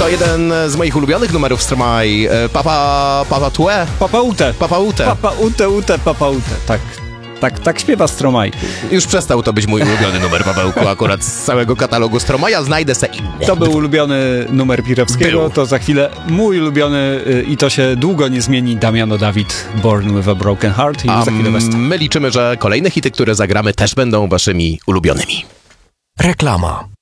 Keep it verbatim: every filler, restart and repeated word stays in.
To jeden z moich ulubionych numerów Stromae. Papa... Papa Tue? Papa Ute. Papa Ute. Papa Ute, Ute, Papa Ute. Tak. Tak, tak śpiewa Stromae. Już przestał to być mój ulubiony numer, Pawełku, akurat z całego katalogu Stromae'a. Znajdę se inny. To był ulubiony numer Pirowskiego, Był. to za chwilę mój ulubiony y, i to się długo nie zmieni, Damiano David, Born with a Broken Heart i A za chwilę West. my liczymy, że kolejne hity, które zagramy, też będą waszymi ulubionymi. Reklama.